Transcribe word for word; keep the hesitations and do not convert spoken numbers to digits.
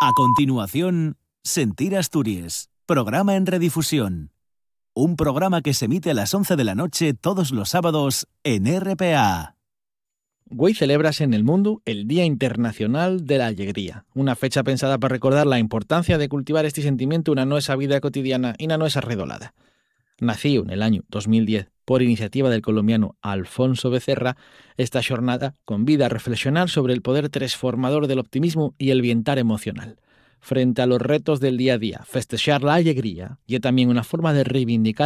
A continuación, Sentir Asturias, programa en redifusión. Un programa que se emite a las once de la noche todos los sábados en R P A. Hoy celebras en el mundo el Día Internacional de la Alegría, una fecha pensada para recordar la importancia de cultivar este sentimiento en una nuestra vida cotidiana y una nuestra redolada. Nació en el año dos mil diez por iniciativa del colombiano Alfonso Becerra, esta jornada convida a reflexionar sobre el poder transformador del optimismo y el bienestar emocional. Frente a los retos del día a día, festejar la alegría y también una forma de reivindicar